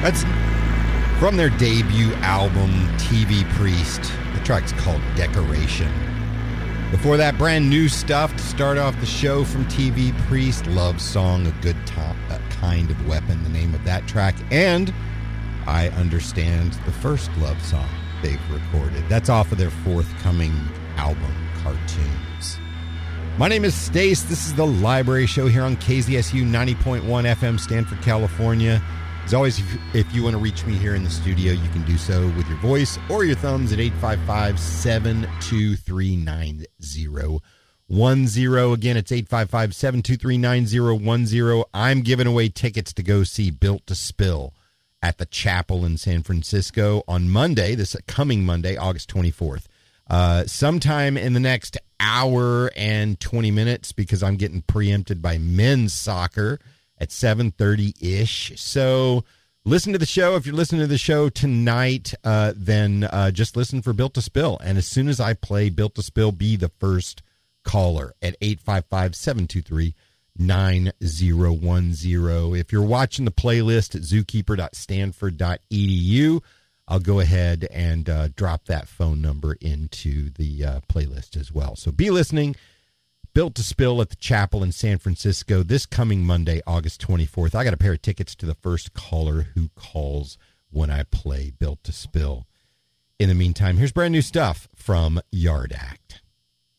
That's from their debut album, TV Priest. The track's called Decoration. Before that, brand new stuff to start off the show from TV Priest, Love Song, A Good Kind of Weapon, the name of that track. And I Understand, the first love song they've recorded. That's off of their forthcoming album, Cartoons. My name is Stace. This is the Library Show here on KZSU 90.1 FM, Stanford, California. As always, if you want to reach me here in the studio, you can do so with your voice or your thumbs at 855-723-9010. Again, it's 855-723-9010. I'm giving away tickets to go see Built to Spill at the Chapel in San Francisco on Monday, this coming Monday, August 24th. Sometime in the next hour and 20 minutes, because I'm getting preempted by men's soccer at 7:30-ish. So listen to the show. If you're listening to the show tonight, then just listen for Built to Spill. And as soon as I play Built to Spill, be the first caller at 855-723-9010. If you're watching the playlist at zookeeper.stanford.edu, I'll go ahead and drop that phone number into the playlist as well. So be listening. Built to Spill at the Chapel in San Francisco this coming Monday, August 24th. I got a pair of tickets to the first caller who calls when I play Built to Spill. In the meantime, here's brand new stuff from Yard Act.